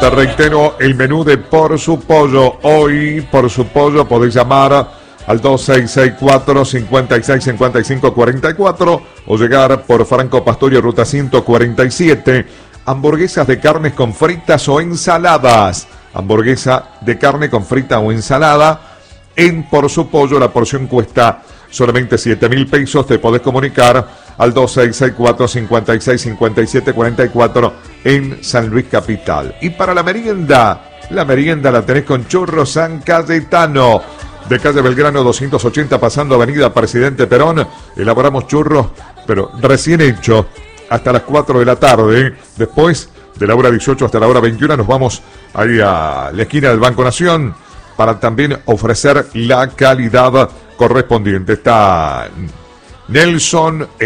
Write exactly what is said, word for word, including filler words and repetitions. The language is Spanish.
Te reitero el menú de Por Su Pollo. Hoy, Por Su Pollo, podéis llamar al dos seis seis cuatro, cinco seis cinco cinco cuatro cuatro o llegar por Franco Pastorio, ruta ciento cuarenta y siete. Hamburguesas de carnes con fritas o ensaladas. Hamburguesa de carne con frita o ensalada. En Por Su Pollo la porción cuesta solamente siete mil pesos. Te podés comunicar al dos seis seis cuatro, cinco seis cinco siete cuatro cuatro en San Luis Capital. Y para la merienda, la merienda la tenés con Churros San Cayetano. De calle Belgrano doscientos ochenta pasando avenida Presidente Perón. Elaboramos churros, pero recién hecho, hasta las cuatro de la tarde. Después de la hora dieciocho hasta la hora veintiuno nos vamos ahí a la esquina del Banco Nación para también ofrecer la calidad correspondiente. Está Nelson,